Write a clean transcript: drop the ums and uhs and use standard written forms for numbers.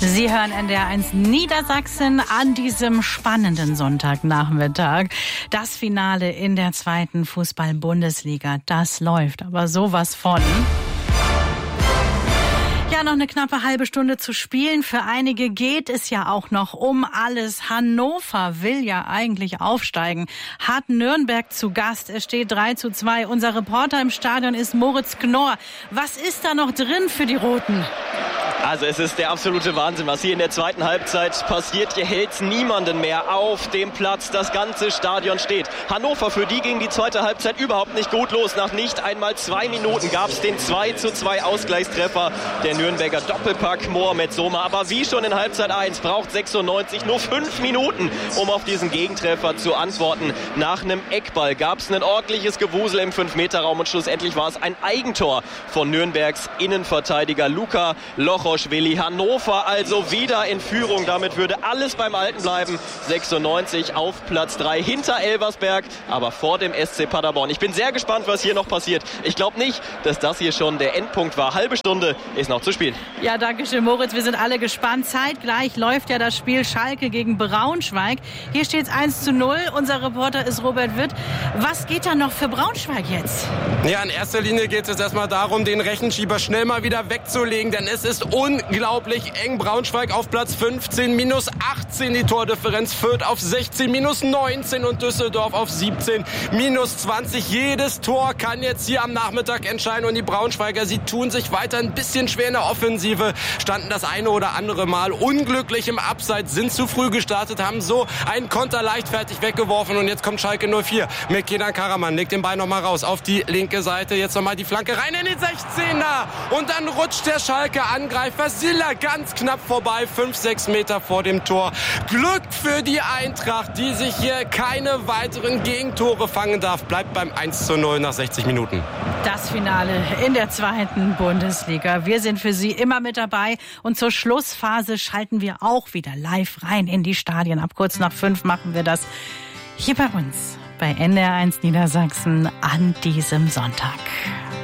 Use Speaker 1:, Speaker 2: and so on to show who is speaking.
Speaker 1: Sie hören NDR1 Niedersachsen an diesem spannenden Sonntagnachmittag. Das Finale in der 2. Fußball-Bundesliga, das läuft aber sowas von. Ja, noch eine knappe halbe Stunde zu spielen. Für einige geht es ja auch noch um alles. Hannover will ja eigentlich aufsteigen, hat Nürnberg zu Gast. Es steht 3:2. Unser Reporter im Stadion ist Moritz Knorr. Was ist da noch drin für die Roten?
Speaker 2: Also es ist der absolute Wahnsinn, was hier in der zweiten Halbzeit passiert. Hier hält's niemanden mehr auf dem Platz. Das ganze Stadion steht. Hannover, für die ging die zweite Halbzeit überhaupt nicht gut los. Nach nicht einmal 2 Minuten gab es den 2:2 Ausgleichstreffer. Der Nürnberger Doppelpack Mohamed Soma. Aber wie schon in Halbzeit 1 braucht 96 nur 5 Minuten, um auf diesen Gegentreffer zu antworten. Nach einem Eckball gab es ein ordentliches Gewusel im 5-Meter-Raum und schlussendlich war es ein Eigentor von Nürnbergs Innenverteidiger Luka Lochoschwili. Hannover also wieder in Führung. Damit würde alles beim Alten bleiben. 96 auf Platz 3 hinter Elversberg, aber vor dem SC Paderborn. Ich bin sehr gespannt, was hier noch passiert. Ich glaube nicht, dass das hier schon der Endpunkt war. Halbe Stunde ist noch zu spielen.
Speaker 1: Ja, danke schön, Moritz. Wir sind alle gespannt. Zeitgleich läuft ja das Spiel Schalke gegen Braunschweig. Hier steht es 1:0. Unser Reporter ist Robert Witt. Was geht da noch für Braunschweig jetzt?
Speaker 3: Ja, in erster Linie geht es erstmal darum, den Rechenschieber schnell mal wieder wegzulegen, denn es ist unglaublich eng. Braunschweig auf Platz 15, minus 18 die Tordifferenz. Fürth auf 16, minus 19 und Düsseldorf auf 17, minus 20. Jedes Tor kann jetzt hier am Nachmittag entscheiden und die Braunschweiger, sie tun sich weiter ein bisschen schwer in der Offensive, standen das eine oder andere Mal unglücklich im Abseits, sind zu früh gestartet, haben so einen Konter leichtfertig weggeworfen und jetzt kommt Schalke 04 mit Kenan Karaman, legt den Ball nochmal raus auf die linke Seite, jetzt nochmal die Flanke rein in den 16er und dann rutscht der Schalke-Angreifer Silla ganz knapp vorbei, 5-6 Meter vor dem Tor. Glück für die Eintracht, die sich hier keine weiteren Gegentore fangen darf, bleibt beim 1:0 nach 60 Minuten.
Speaker 1: Das Finale in der 2. Bundesliga. Wir sind für Sie immer mit dabei und zur Schlussphase schalten wir auch wieder live rein in die Stadien. Ab kurz nach 5 machen wir das hier bei uns bei NDR1 Niedersachsen an diesem Sonntag.